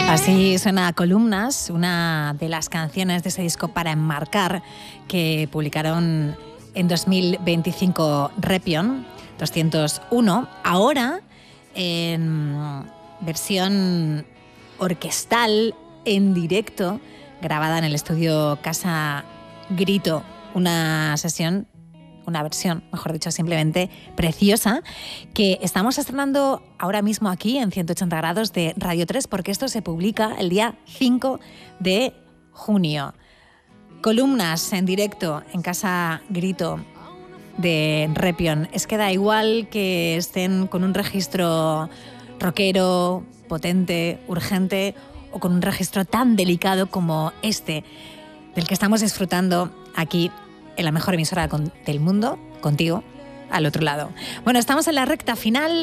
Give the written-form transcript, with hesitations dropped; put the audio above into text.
Así suena Columnas, una de las canciones de ese disco Para Enmarcar que publicaron en 2025 Repion 201, ahora en versión orquestal en directo, grabada en el estudio Casa Grito, una versión, mejor dicho, simplemente preciosa, que estamos estrenando ahora mismo aquí en 180 grados de Radio 3, porque esto se publica el día 5 de junio. Columnas en directo en Casa Grito de Repion. Es que da igual que estén con un registro rockero, potente, urgente, o con un registro tan delicado como este, del que estamos disfrutando aquí en la mejor emisora del mundo, contigo, al otro lado. Bueno, estamos en la recta final.